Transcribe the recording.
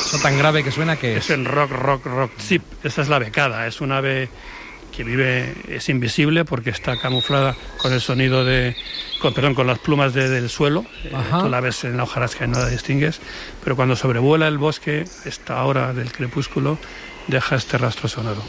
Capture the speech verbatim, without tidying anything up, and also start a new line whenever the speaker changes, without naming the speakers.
Eso tan grave que suena que es.
Es el rock, rock, rock chip. Esa es la becada. Es un ave que vive, es invisible porque está camuflada con el sonido de, con, perdón, con las plumas de, del suelo. Eh, tú la ves en la hojarasca y no la distingues, pero cuando sobrevuela el bosque, esta hora del crepúsculo, deja este rastro sonoro.